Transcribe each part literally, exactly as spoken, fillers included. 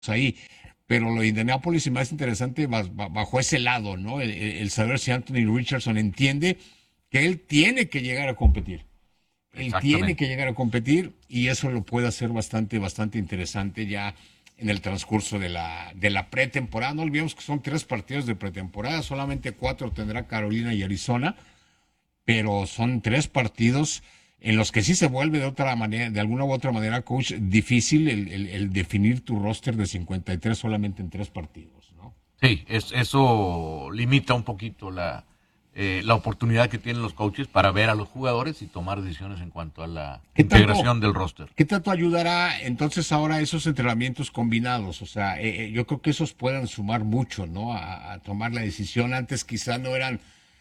ahí. Pero lo de Indianapolis es más interesante bajo ese lado, ¿no? El, el saber si Anthony Richardson entiende que él tiene que llegar a competir. Él tiene Exactamente. que llegar a competir y eso lo puede hacer bastante, bastante interesante ya en el transcurso de la, de la pretemporada. No olvidemos que son tres partidos de pretemporada, solamente cuatro tendrá Carolina y Arizona, pero son tres partidos en los que sí se vuelve de otra manera, de alguna u otra manera, coach, difícil el, el, el definir tu roster de cincuenta y tres solamente en tres partidos, ¿no? Sí, es, eso limita un poquito la, eh, la oportunidad que tienen los coaches para ver a los jugadores y tomar decisiones en cuanto a la ¿Qué tanto, integración del roster. ¿Qué tanto ayudará entonces ahora esos entrenamientos combinados? O sea, eh, eh, yo creo que esos puedan sumar mucho, ¿no? A, a tomar la decisión. Antes quizá no eran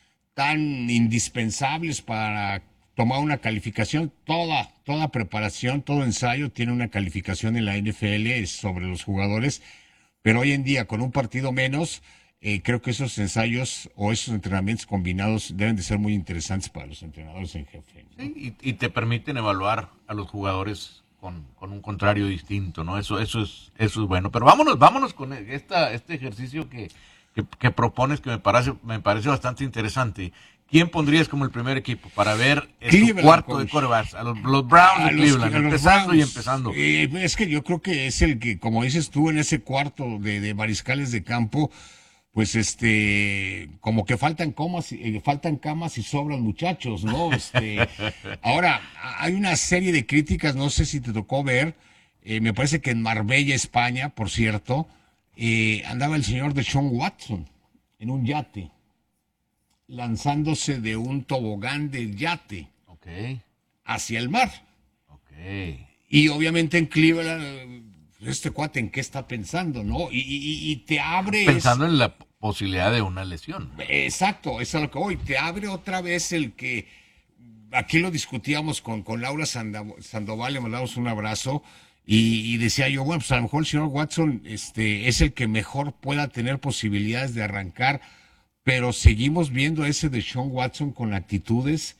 tan indispensables para tomar una calificación. Toda, toda preparación, todo ensayo tiene una calificación en la N F L sobre los jugadores, pero hoy en día con un partido menos, eh, creo que esos ensayos o esos entrenamientos combinados deben de ser muy interesantes para los entrenadores en jefe, ¿no? Sí, y, y te permiten evaluar a los jugadores con, con un contrario distinto, ¿no? Eso, eso es, eso es bueno. Pero vámonos, vámonos con esta, este ejercicio que, que, que propones, que me parece, me parece bastante interesante. ¿Quién pondrías como el primer equipo para ver tu cuarto Coach. de quarterbacks? A los, los Browns A de los, Cleveland, a los empezando Browns. y empezando. Eh, es que yo creo que es el que, como dices tú, en ese cuarto de, de mariscales de campo, pues este, como que faltan comas, eh, faltan camas y sobran muchachos, ¿no? Este, ahora, hay una serie de críticas, no sé si te tocó ver, eh, me parece que en Marbella, España, por cierto, eh, andaba el señor de Sean Watson en un yate, lanzándose de un tobogán del yate Ok, hacia el mar. ok. Y obviamente en Cleveland, este cuate en qué está pensando, ¿no? Y, y, y te abre... Pensando en la posibilidad de una lesión. Exacto, eso es a lo que voy. Te abre otra vez el que... Aquí lo discutíamos con, con Laura Sandoval, le mandamos un abrazo, y, y decía yo, bueno, pues a lo mejor el señor Watson este, es el que mejor pueda tener posibilidades de arrancar, pero seguimos viendo ese de Sean Watson con actitudes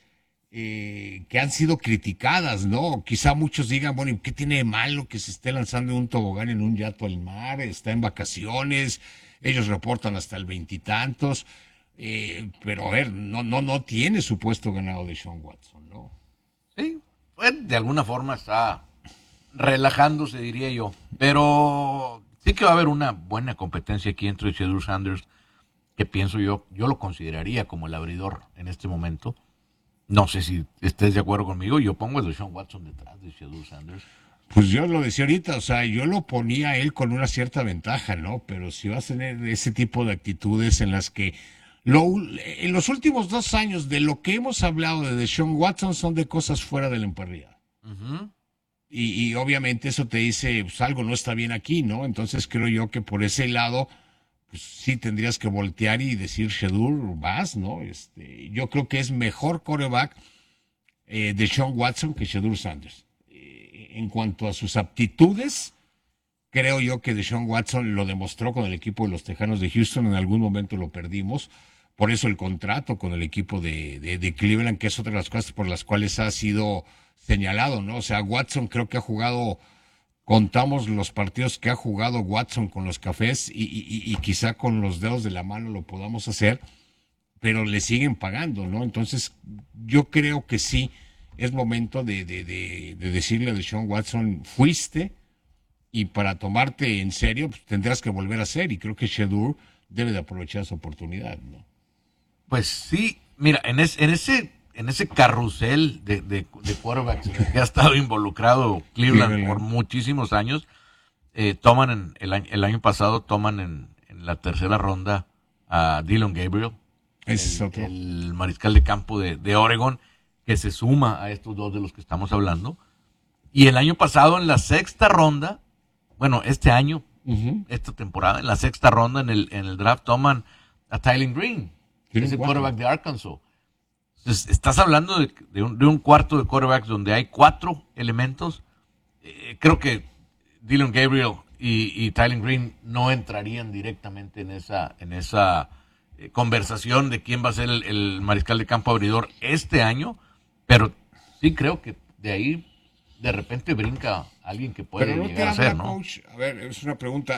eh, que han sido criticadas, ¿no? Quizá muchos digan, bueno, ¿y qué tiene de malo que se esté lanzando en un tobogán en un yato al mar? Está en vacaciones, ellos reportan hasta el veintitantos, eh, pero a ver, no, no, no tiene su puesto ganado de Sean Watson, ¿no? Sí, pues de alguna forma está relajándose, diría yo. Pero sí que va a haber una buena competencia aquí entre Shedeur Sanders, que pienso yo, yo lo consideraría como el abridor en este momento. No sé si estés de acuerdo conmigo. Yo pongo a Deshaun Watson detrás de Shedeur Sanders. Pues yo lo decía ahorita, o sea, yo lo ponía a él con una cierta ventaja, ¿no? Pero si vas a tener ese tipo de actitudes en las que lo, en los últimos dos años de lo que hemos hablado de Deshaun Watson son de cosas fuera de la emparrilla. Uh-huh. Y, y obviamente eso te dice, pues algo no está bien aquí, ¿no? Entonces creo yo que por ese lado, pues sí tendrías que voltear y decir, Shedeur, vas, ¿no? Este, yo creo que es mejor quarterback eh, de Sean Watson que Shedeur Sanders. Eh, en cuanto a sus aptitudes, creo yo que Deshaun Watson lo demostró con el equipo de los Tejanos de Houston, en algún momento lo perdimos, por eso el contrato con el equipo de, de, de Cleveland, que es otra de las cosas por las cuales ha sido señalado, ¿no? O sea, Watson creo que ha jugado, contamos los partidos que ha jugado Watson con los Cafés y, y, y quizá con los dedos de la mano lo podamos hacer, pero le siguen pagando, ¿no? Entonces, yo creo que sí, es momento de, de, de, de decirle a Deshaun Watson, fuiste, y para tomarte en serio, pues, tendrás que volver a ser, y creo que Shedeur debe de aprovechar esa oportunidad, ¿no? Pues sí, mira, en, es, en ese en ese carrusel de, de, de quarterbacks en el que ha estado involucrado Cleveland, Cleveland. por muchísimos años, eh, toman en, el, año, el año pasado toman en, en la tercera ronda a Dillon Gabriel, es el, el mariscal de campo de, de Oregon, que se suma a estos dos de los que estamos hablando. Y el año pasado en la sexta ronda, bueno, este año, uh-huh. esta temporada, en la sexta ronda en el, en el draft toman a Tylen Green, que es el quarterback de Arkansas. Entonces, estás hablando de, de, un, de un cuarto de quarterbacks donde hay cuatro elementos. Eh, creo que Dillon Gabriel y, y Tylen Green no entrarían directamente en esa, en esa eh, conversación de quién va a ser el, el mariscal de campo abridor este año, pero sí creo que de ahí de repente brinca alguien que puede Pero no te llegar a habla, ser, ¿no? coach. A ver, es una pregunta.